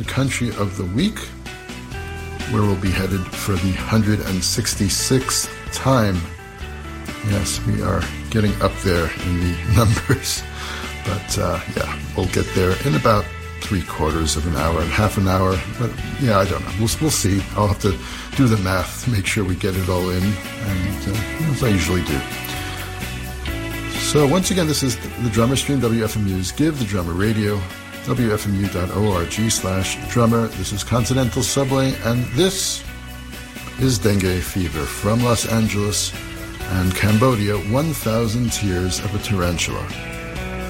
country of the week, where we'll be headed for the 166th time. Yes, we are getting up there in the numbers. But we'll get there in about 3/4 of an hour and half an hour. But I don't know. We'll see. I'll have to do the math to make sure we get it all in, and as I usually do. So once again, this is the Drummer Stream, WFMU's Give the Drummer Radio, wfmu.org/drummer. This is Continental Subway, and this is Dengue Fever from Los Angeles and Cambodia, 1,000 Tears of a Tarantula.